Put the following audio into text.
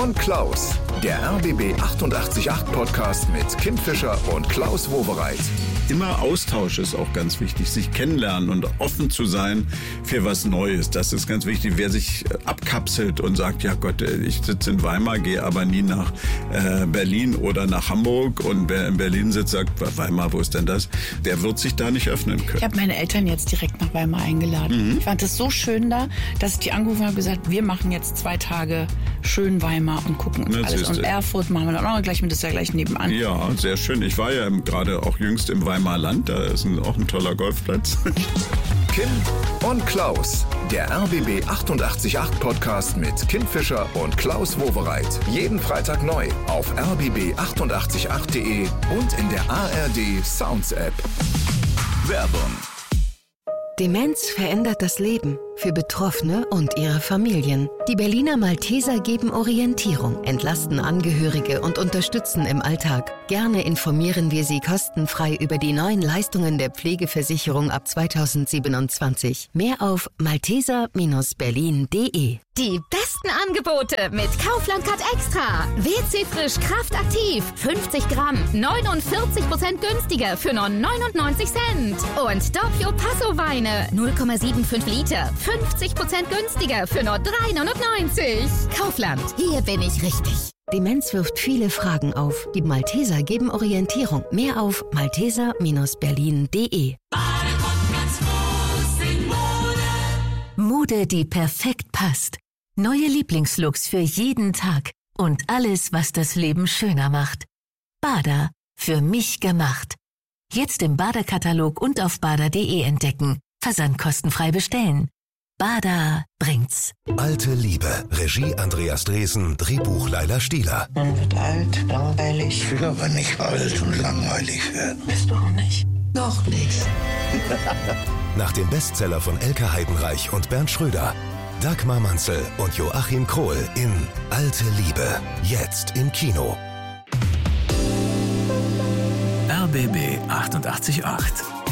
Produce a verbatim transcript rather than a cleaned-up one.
und Klaus, der R B B achtundachtzig Komma acht Podcast mit Kim Fischer und Klaus Wowereit. Immer Austausch ist auch ganz wichtig, sich kennenlernen und offen zu sein für was Neues. Das ist ganz wichtig. Wer sich abkapselt und sagt, ja Gott, ich sitze in Weimar, gehe aber nie nach äh, Berlin oder nach Hamburg, und wer in Berlin sitzt, sagt, Weimar, wo ist denn das? Der wird sich da nicht öffnen können. Ich habe meine Eltern jetzt direkt nach Weimar eingeladen. Mhm. Ich fand es so schön da, dass ich die angerufen habe und gesagt, wir machen jetzt zwei Tage schön Weimar und gucken uns Na, alles. Und Erfurt machen wir dann auch gleich mit, das ist ja gleich nebenan. Ja, sehr schön. Ich war ja gerade auch jüngst im Weimar Land, da ist ein, auch ein toller Golfplatz. Kim und Klaus, der R B B achtundachtzig Komma acht Podcast mit Kim Fischer und Klaus Wowereit. Jeden Freitag neu auf r b b achtundachtzig Komma acht punkt de und in der A R D Sounds App. Werbung. Demenz verändert das Leben für Betroffene und ihre Familien. Die Berliner Malteser geben Orientierung, entlasten Angehörige und unterstützen im Alltag. Gerne informieren wir Sie kostenfrei über die neuen Leistungen der Pflegeversicherung ab zweitausendsiebenundzwanzig. Mehr auf malteser Bindestrich berlin punkt de. Die besten Angebote mit Kaufland Card Extra. W C Frisch Kraft Aktiv. fünfzig Gramm. neunundvierzig Prozent günstiger für nur neunundneunzig Cent. Und Doppio Passo Weine. null Komma fünfundsiebzig Liter. fünfzig Prozent günstiger für nur drei neunundneunzig. Kaufland. Hier bin ich richtig. Demenz wirft viele Fragen auf. Die Malteser geben Orientierung. Mehr auf malteser Bindestrich berlin punkt de. Mode, die perfekt passt. Neue Lieblingslooks für jeden Tag. Und alles, was das Leben schöner macht. Bada. Für mich gemacht. Jetzt im Bada-Katalog und auf bada punkt de entdecken. Versand kostenfrei bestellen. Bada bringt's. Alte Liebe. Regie Andreas Dresen. Drehbuch Laila Stieler. Man wird alt, langweilig. Ich will aber nicht alt und langweilig werden. Bist du auch nicht. Noch nix. Nach dem Bestseller von Elke Heidenreich und Bernd Schröder. Dagmar Manzel und Joachim Krohl in Alte Liebe. Jetzt im Kino. R B B achtundachtzig Komma acht